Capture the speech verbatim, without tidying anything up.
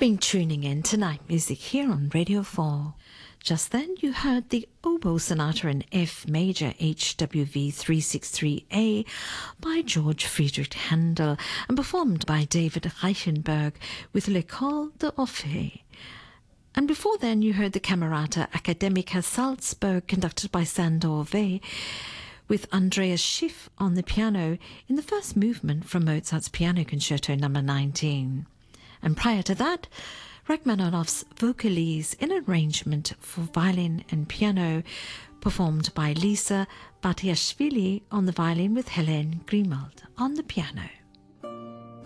been tuning in to Night Music here on Radio four. Just then you heard the Oboe Sonata in F Major H W V three sixty-three A by George Friedrich Handel and performed by David Reichenberg with L'École d'Orphée. And before then you heard the Camerata Academica Salzburg conducted by Sandor Wey with Andreas Schiff on the piano in the first movement from Mozart's Piano Concerto number nineteen. And prior to that, Rachmaninoff's Vocalise in arrangement for violin and piano, performed by Lisa Batiashvili on the violin with Hélène Grimald on the piano.